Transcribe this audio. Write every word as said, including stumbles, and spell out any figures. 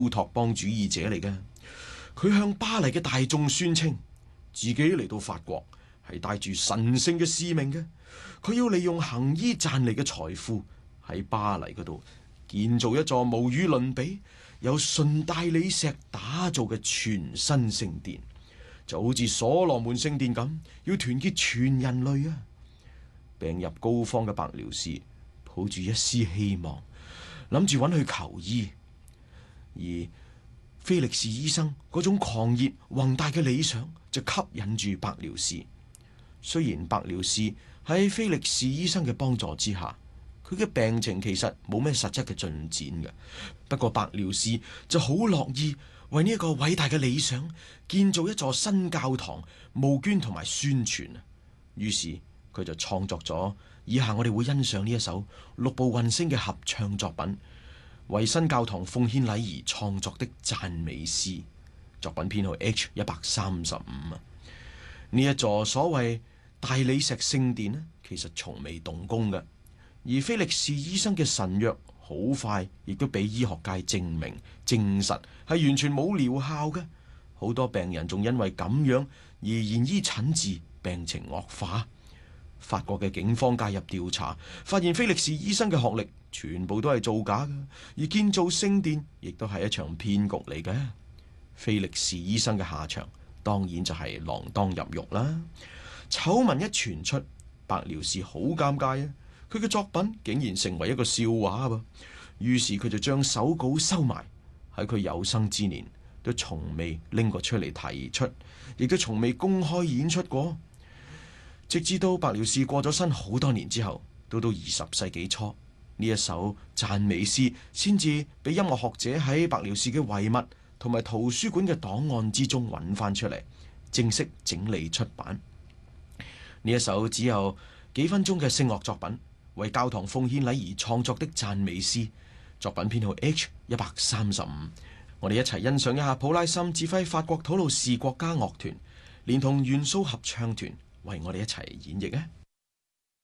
烏托邦主義者嚟嘅。佢向巴黎嘅大眾宣稱，自己嚟到法國係帶住神聖嘅使命嘅。佢要利用行醫賺嚟嘅財富喺巴黎嗰度建造一座無與倫比、由純大理石打造嘅全新聖殿，就好似所羅門聖殿咁，要團結全人類啊！病入膏肓嘅白遼士抱住一絲希望，諗住揾佢求醫，而菲力士醫生嗰種狂熱宏大嘅理想就吸引住白遼士。雖然白遼士喺菲力士醫生嘅幫助之下，佢嘅病情其實冇咩實質嘅進展嘅，不過白遼士就好樂意為呢一個偉大嘅理想建造一座新教堂募捐同埋宣傳。於是佢就創作咗以下我哋會欣賞呢一首六部韻聲嘅合唱作品，為新教堂奉獻禮儀創作的讚美詩，作品編號 H 一百三十五啊。呢一座所謂大理石聖殿呢，其實從未動工嘅，而菲力士醫生嘅神藥好快亦都俾醫學界證明證實係完全冇療效嘅，好多病人仲因為咁樣而延醫診治，病情惡化。法國嘅警方介入調查，發現菲力士醫生嘅學歷全部都係造假嘅，而建造聖殿亦都係一場騙局嚟嘅。菲力士醫生嘅下場當然就係鋃鐺入獄啦。醜聞一傳出，白遼士好尷尬啊！佢嘅作品竟然成為一個笑話噃。於是佢就將手稿收埋，喺佢有生之年都從未拎過出嚟提出，亦都從未公開演出過。直至到白遼士過咗身好多年之後，到到二十世紀初，呢一首讚美詩先至俾音樂學者喺白遼士嘅遺物同埋圖書館嘅檔案之中揾翻出嚟，正式整理出版。呢一首只有幾分鐘嘅聖樂作品，為教堂奉獻禮儀創作的讚美詩，作品編號 H 一百三十五。我哋一齊欣賞一下普拉森指揮法國土魯士國家樂團連同元素合唱團為我哋一齊演繹啊！